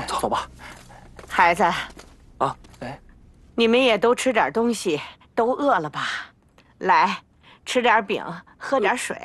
走吧。 孩子， 啊，哎， 你们也都吃点东西，都饿了吧？来，吃点饼，喝点水。